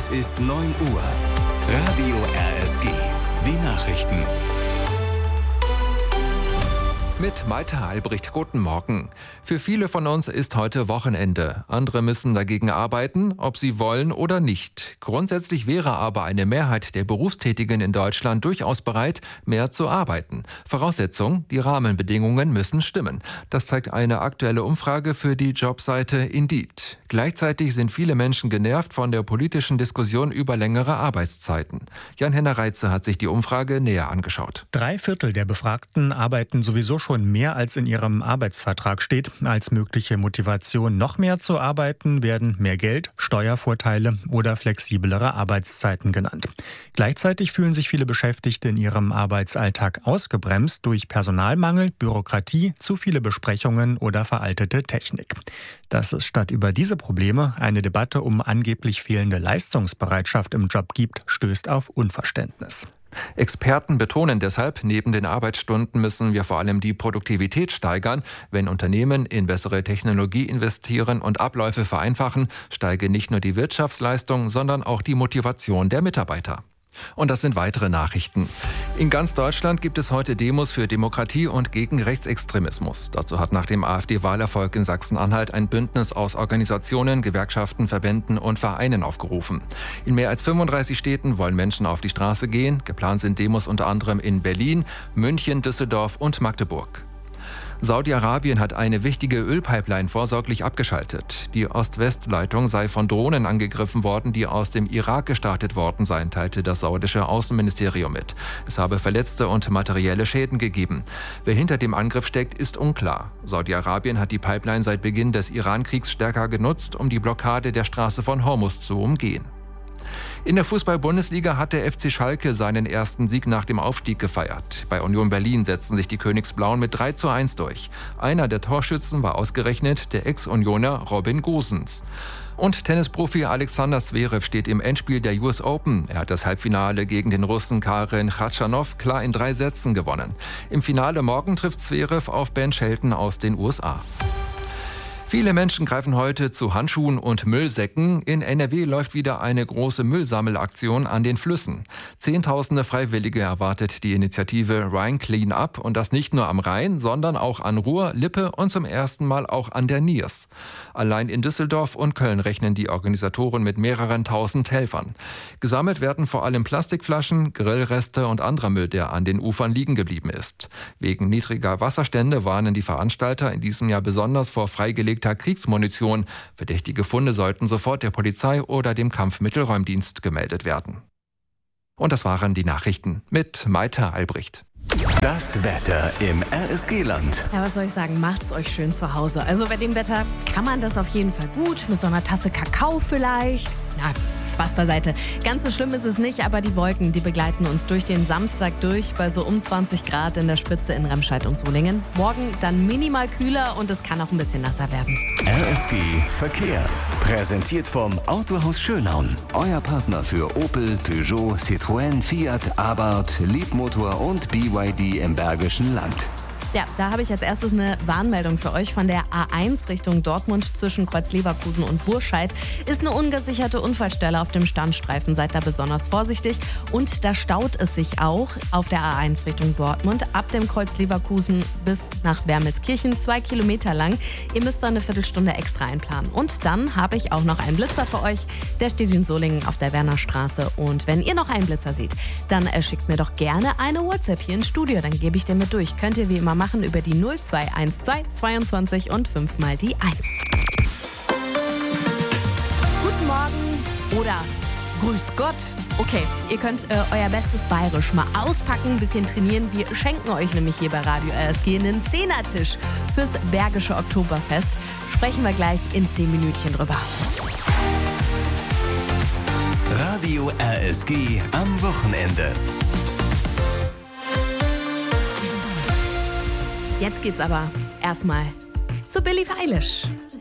Es ist 9 Uhr. Radio RSG. Die Nachrichten. Mit Malte Albrecht, guten Morgen. Für viele von uns ist heute Wochenende. Andere müssen dagegen arbeiten, ob sie wollen oder nicht. Grundsätzlich wäre aber eine Mehrheit der Berufstätigen in Deutschland durchaus bereit, mehr zu arbeiten. Voraussetzung, die Rahmenbedingungen müssen stimmen. Das zeigt eine aktuelle Umfrage für die Jobseite Indeed. Gleichzeitig sind viele Menschen genervt von der politischen Diskussion über längere Arbeitszeiten. Jan-Henner Reitze hat sich die Umfrage näher angeschaut. 3/4 der Befragten arbeiten sowieso schon mehr, als in ihrem Arbeitsvertrag steht. Als mögliche Motivation, noch mehr zu arbeiten, werden mehr Geld, Steuervorteile oder flexiblere Arbeitszeiten genannt. Gleichzeitig fühlen sich viele Beschäftigte in ihrem Arbeitsalltag ausgebremst durch Personalmangel, Bürokratie, zu viele Besprechungen oder veraltete Technik. Dass es statt über diese Probleme eine Debatte um angeblich fehlende Leistungsbereitschaft im Job gibt, stößt auf Unverständnis. Experten betonen deshalb, neben den Arbeitsstunden müssen wir vor allem die Produktivität steigern. Wenn Unternehmen in bessere Technologie investieren und Abläufe vereinfachen, steige nicht nur die Wirtschaftsleistung, sondern auch die Motivation der Mitarbeiter. Und das sind weitere Nachrichten. In ganz Deutschland gibt es heute Demos für Demokratie und gegen Rechtsextremismus. Dazu hat nach dem AfD-Wahlerfolg in Sachsen-Anhalt ein Bündnis aus Organisationen, Gewerkschaften, Verbänden und Vereinen aufgerufen. In mehr als 35 Städten wollen Menschen auf die Straße gehen. Geplant sind Demos unter anderem in Berlin, München, Düsseldorf und Magdeburg. Saudi-Arabien hat eine wichtige Ölpipeline vorsorglich abgeschaltet. Die Ost-West-Leitung sei von Drohnen angegriffen worden, die aus dem Irak gestartet worden seien, teilte das saudische Außenministerium mit. Es habe Verletzte und materielle Schäden gegeben. Wer hinter dem Angriff steckt, ist unklar. Saudi-Arabien hat die Pipeline seit Beginn des Iran-Kriegs stärker genutzt, um die Blockade der Straße von Hormuz zu umgehen. In der Fußball-Bundesliga hat der FC Schalke seinen ersten Sieg nach dem Aufstieg gefeiert. Bei Union Berlin setzten sich die Königsblauen mit 3:1 durch. Einer der Torschützen war ausgerechnet der Ex-Unioner Robin Gosens. Und Tennisprofi Alexander Zverev steht im Endspiel der US Open. Er hat das Halbfinale gegen den Russen Karen Khachanov klar in 3 Sätzen gewonnen. Im Finale morgen trifft Zverev auf Ben Shelton aus den USA. Viele Menschen greifen heute zu Handschuhen und Müllsäcken. In NRW läuft wieder eine große Müllsammelaktion an den Flüssen. Zehntausende Freiwillige erwartet die Initiative Rhine Clean Up und das nicht nur am Rhein, sondern auch an Ruhr, Lippe und zum ersten Mal auch an der Niers. Allein in Düsseldorf und Köln rechnen die Organisatoren mit mehreren tausend Helfern. Gesammelt werden vor allem Plastikflaschen, Grillreste und anderer Müll, der an den Ufern liegen geblieben ist. Wegen niedriger Wasserstände warnen die Veranstalter in diesem Jahr besonders vor freigelegten Kriegsmunition. Verdächtige Funde sollten sofort der Polizei oder dem Kampfmittelräumdienst gemeldet werden. Und das waren die Nachrichten mit Malte Albrecht. Das Wetter im RSG-Land. Ja, was soll ich sagen? Macht's euch schön zu Hause. Also bei dem Wetter kann man das auf jeden Fall gut. Mit so einer Tasse Kakao vielleicht. Na, Spaß beiseite. Ganz so schlimm ist es nicht, aber die Wolken, die begleiten uns durch den Samstag durch bei so um 20 Grad in der Spitze in Remscheid und Solingen. Morgen dann minimal kühler und es kann auch ein bisschen nasser werden. RSG Verkehr. Präsentiert vom Autohaus Schönhaun. Euer Partner für Opel, Peugeot, Citroën, Fiat, Abarth, Leapmotor und BYD im Bergischen Land. Ja, da habe ich als erstes eine Warnmeldung für euch von der A1 Richtung Dortmund zwischen Kreuz-Leverkusen und Burscheid. Ist eine ungesicherte Unfallstelle auf dem Standstreifen, seid da besonders vorsichtig. Und da staut es sich auch auf der A1 Richtung Dortmund ab dem Kreuz Leverkusen bis nach Wermelskirchen 2 Kilometer lang. Ihr müsst da eine Viertelstunde extra einplanen. Und dann habe ich auch noch einen Blitzer für euch. Der steht in Solingen auf der Wernerstraße. Und wenn ihr noch einen Blitzer seht, dann schickt mir doch gerne eine WhatsApp hier ins Studio. Dann gebe ich den mit durch. Könnt ihr wie immer machen über die 0212 22 und 5 mal die 1. Guten Morgen oder Grüß Gott. Okay, ihr könnt euer bestes Bayerisch mal auspacken, ein bisschen trainieren. Wir schenken euch nämlich hier bei Radio RSG einen Zehnertisch fürs Bergische Oktoberfest. Sprechen wir gleich in 10 Minütchen drüber. Radio RSG am Wochenende. Jetzt geht's aber erstmal zu Billie Eilish.